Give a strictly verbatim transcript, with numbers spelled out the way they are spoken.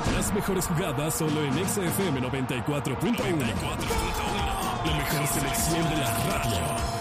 Las mejores jugadas solo en X F M noventa y cuatro punto uno. La mejor selección de la radio.